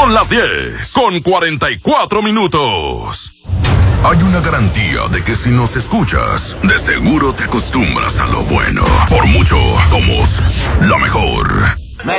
Son las 10:44. Hay una garantía de que si nos escuchas, de seguro te acostumbras a lo bueno. Por mucho, somos la mejor.